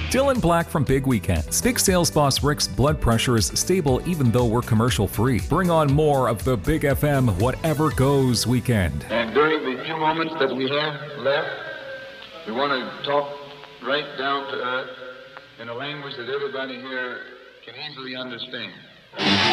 Dylan Black from Big Weekends. Big sales boss Rick's blood pressure is stable even though we're commercial free. Bring on more of the Big FM Whatever Goes weekend. And during the few moments that we have left, we want to talk right down to earth in a language that everybody here can easily understand.